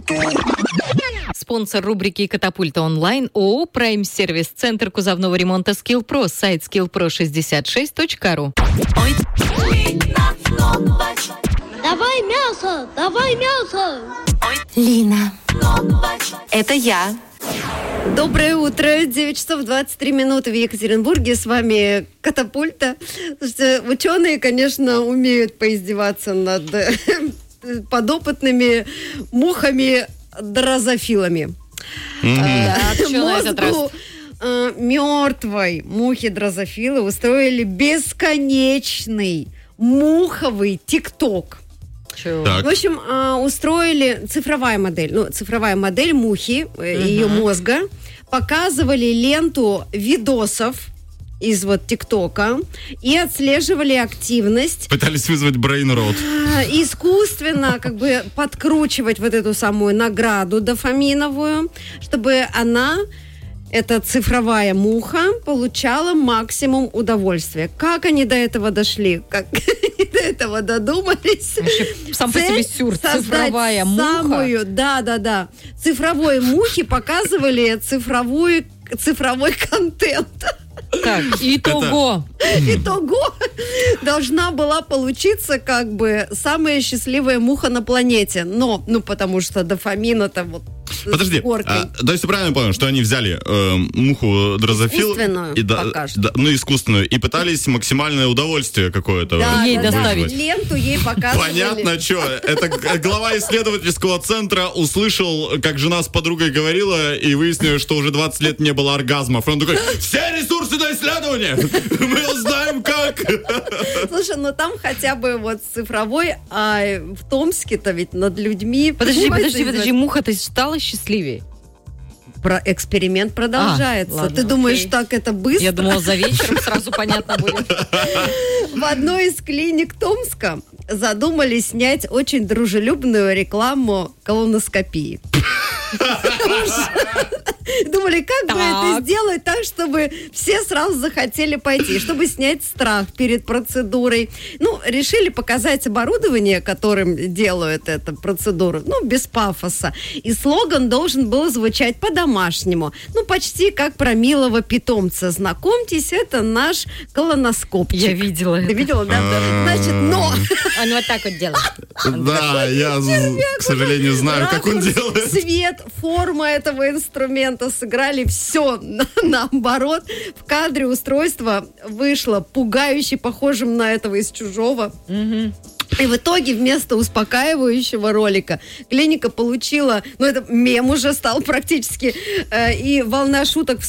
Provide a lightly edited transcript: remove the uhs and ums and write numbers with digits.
Спонсор рубрики «Катапульта онлайн» ООО «Прайм-сервис», Центр кузовного ремонта «Скиллпро», сайт skillpro66.ru. Давай мясо! Лина, это я. Доброе утро, 9 часов 23 минуты в Екатеринбурге. С вами «Катапульта». Слушайте, ученые, конечно, умеют поиздеваться над подопытными мухами-дрозофилами. Мозгу мертвой мухи-дрозофилы устроили бесконечный муховый тикток. Так. В общем, устроили цифровая модель мухи, ее мозга, показывали ленту видосов из ТикТока и отслеживали активность. Пытались вызвать брейн-рот. Искусственно подкручивать эту самую награду дофаминовую, чтобы она, эта цифровая муха, получала максимум удовольствия. Как они до этого дошли? Как они до этого додумались? Вообще, сам по себе сюр. Цифровая муха. Да. Цифровой мухе показывали цифровой контент. Так, итого должна была получиться самая счастливая муха на планете. Но, потому что дофамин-то Подожди, да, если правильно понял, что они взяли муху дрозофил искусственную, и пытались максимальное удовольствие какое-то ей доставить. Ленту ей показывали. Понятно, что. Это глава исследовательского центра услышал, как жена с подругой говорила, и выяснилось, что уже 20 лет не было оргазмов. И он такой: все ресурсы на исследование! Мы узнаем, как! Слушай, там хотя бы цифровой, а в Томске-то ведь над людьми... Подожди, муха-то стала счастливее? Эксперимент продолжается. Ладно, ты думаешь, так это быстро? Я думала, за вечером сразу понятно будет. В одной из клиник Томска задумали снять очень дружелюбную рекламу колоноскопии. Думали, как бы это сделать так, чтобы все сразу захотели пойти, чтобы снять страх перед процедурой. Решили показать оборудование, которым делают эту процедуру, без пафоса. И слоган должен был звучать по-домашнему. Почти как про милого питомца. Знакомьтесь, это наш колоноскопчик. Я видела это. Ты видела, да? Значит, но... Он вот так вот делает. Да, я, к сожалению, знаю, как он делает. Цвет, форма этого инструмента сыграли все наоборот. В кадре устройство вышло пугающе похожим на этого из «Чужого». И в итоге вместо успокаивающего ролика клиника получила, это мем уже стал практически, и волна шуток в